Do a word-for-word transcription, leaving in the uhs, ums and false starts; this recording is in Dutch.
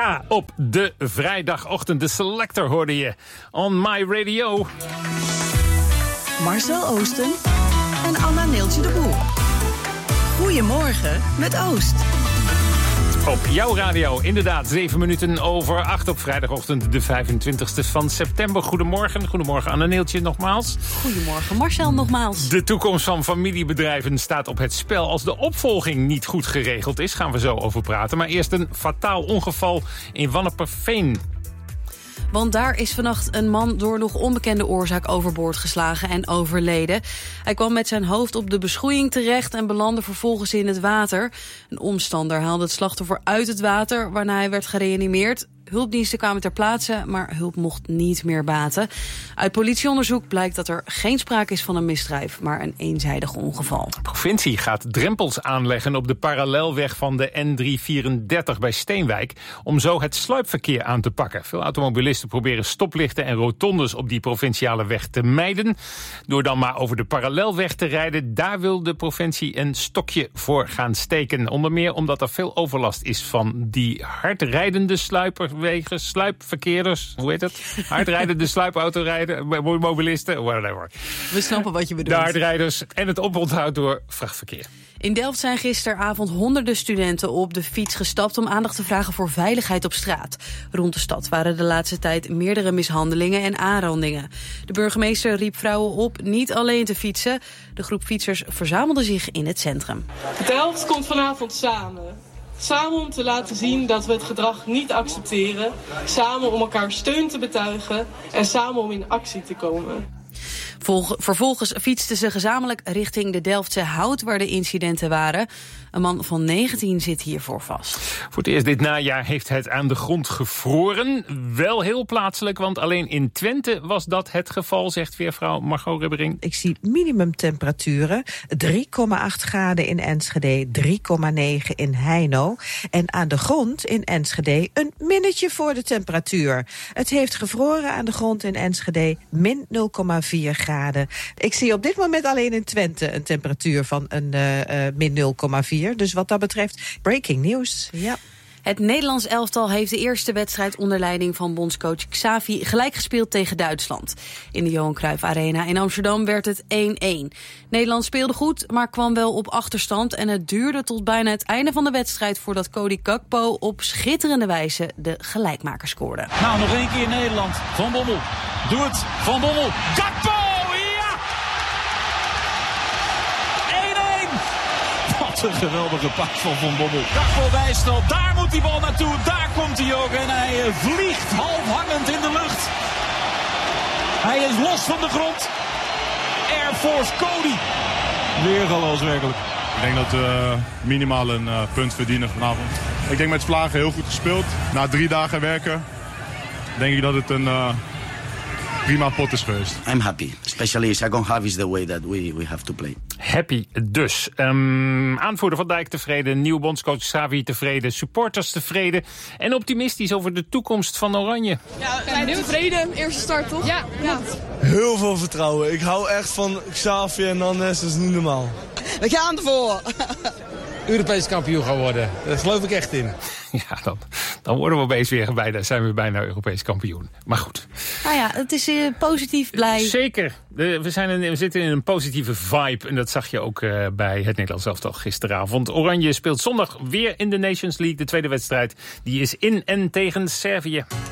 Ja, op de vrijdagochtend. De Selector hoorde je on My Radio. Marcel Oosten en Anna Neeltje de Boer. Goedemorgen met Oost. Op jouw radio, inderdaad, zeven minuten over acht op vrijdagochtend de vijfentwintigste van september. Goedemorgen, goedemorgen Anna Neeltje nogmaals. Goedemorgen Marcel nogmaals. De toekomst van familiebedrijven staat op het spel. Als de opvolging niet goed geregeld is, gaan we zo over praten. Maar eerst een fataal ongeval in Wanneperveen. Want daar is vannacht een man door nog onbekende oorzaak overboord geslagen en overleden. Hij kwam met zijn hoofd op de beschoeiing terecht en belandde vervolgens in het water. Een omstander haalde het slachtoffer uit het water, waarna hij werd gereanimeerd. Hulpdiensten kwamen ter plaatse, maar hulp mocht niet meer baten. Uit politieonderzoek blijkt dat er geen sprake is van een misdrijf, maar een eenzijdig ongeval. De provincie gaat drempels aanleggen op de parallelweg van de N driehonderdvierendertig bij Steenwijk, om zo het sluipverkeer aan te pakken. Veel automobilisten proberen stoplichten en rotondes op die provinciale weg te mijden. Door dan maar over de parallelweg te rijden, daar wil de provincie een stokje voor gaan steken. Onder meer omdat er veel overlast is van die hardrijdende sluipers. Wegen, sluipverkeerders, hoe heet het? Hardrijdende sluipautorijden, mobilisten, whatever. We snappen wat je bedoelt. De hardrijders en het oponthoud door vrachtverkeer. In Delft zijn gisteravond honderden studenten op de fiets gestapt om aandacht te vragen voor veiligheid op straat. Rond de stad waren de laatste tijd meerdere mishandelingen en aanrandingen. De burgemeester riep vrouwen op niet alleen te fietsen. De groep fietsers verzamelde zich in het centrum. Delft komt vanavond samen. Samen om te laten zien dat we het gedrag niet accepteren. Samen om elkaar steun te betuigen. En samen om in actie te komen. Vervolgens fietsten ze gezamenlijk richting de Delftse Hout, waar de incidenten waren. Een man van negentien zit hiervoor vast. Voor het eerst dit najaar heeft het aan de grond gevroren. Wel heel plaatselijk, want alleen in Twente was dat het geval, zegt weervrouw Margot Rubbering. Ik zie minimumtemperaturen. drie komma acht graden in Enschede, drie komma negen in Heino. En aan de grond in Enschede een minnetje voor de temperatuur. Het heeft gevroren aan de grond in Enschede, min nul komma vier graden. Ik zie op dit moment alleen in Twente een temperatuur van een uh, uh, min nul komma vier. Dus wat dat betreft, breaking news. Ja. Het Nederlands elftal heeft de eerste wedstrijd onder leiding van bondscoach Xavi gelijk gespeeld tegen Duitsland. In de Johan Cruijff Arena in Amsterdam werd het één-één. Nederland speelde goed, maar kwam wel op achterstand en het duurde tot bijna het einde van de wedstrijd voordat Cody Gakpo op schitterende wijze de gelijkmaker scoorde. Nou, nog één keer Nederland. Van Bommel. Doe het. Van Bommel. Gakpo! Een geweldige pas van Van Bommel. Gakpo bijstel, daar moet die bal naartoe. Daar komt hij ook en hij vliegt half hangend in de lucht. Hij is los van de grond. Air Force Cody. Weergaloos werkelijk. Ik denk dat we minimaal een uh, punt verdienen vanavond. Ik denk met Vlagen heel goed gespeeld. Na drie dagen werken denk ik dat het een uh, prima pot is geweest. I'm happy. Especially second half is the way that we, we have to play. Happy dus. Um, aanvoerder Van Dijk tevreden, nieuw bondscoach Xavi tevreden, supporters tevreden en optimistisch over de toekomst van Oranje. Ja, we zijn tevreden. Eerste start, toch? Ja. ja. Heel veel vertrouwen. Ik hou echt van Xavi en Nannes, dat is niet normaal. We gaan ervoor. Europees kampioen gaan worden. Daar geloof ik echt in. Ja, dan, dan worden we opeens weer bijna, zijn we bijna Europees kampioen. Maar goed. Nou ja, het is uh, positief, blij. Zeker. We, zijn een, we zitten in een positieve vibe. En dat zag je ook uh, bij het Nederlands elftal gisteravond. Oranje speelt zondag weer in de Nations League. De tweede wedstrijd die is in en tegen Servië.